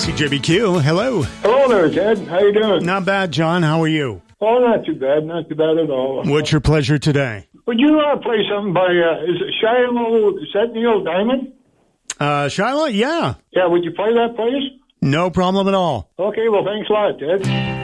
CJBQ, hello. Hello there, Ted. How you doing? Not bad, John. How are you? Oh, not too bad. Not too bad at all. What's your pleasure today? Would you play something by, is it Shiloh Sentinel Diamond? Shiloh? Yeah. Yeah, would you play that, please? No problem at all. Okay, well, thanks a lot, Ted.